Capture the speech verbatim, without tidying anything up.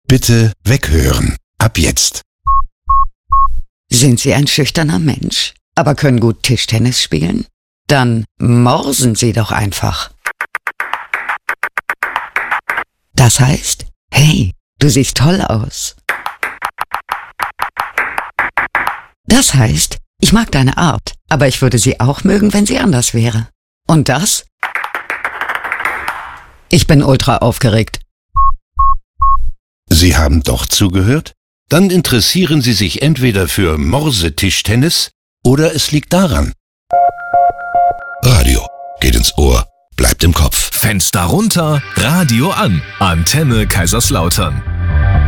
Bitte weghören. Ab jetzt. Sind Sie ein schüchterner Mensch, aber können gut Tischtennis spielen? Dann morsen Sie doch einfach. Das heißt, hey, du siehst toll aus. Das heißt, ich mag deine Art, aber ich würde sie auch mögen, wenn sie anders wäre. Und das? Ich bin ultra aufgeregt. Sie haben doch zugehört? Dann interessieren Sie sich entweder für Morsetischtennis oder es liegt daran. Radio geht ins Ohr, bleibt im Kopf. Fenster runter, Radio an. Antenne Kaiserslautern.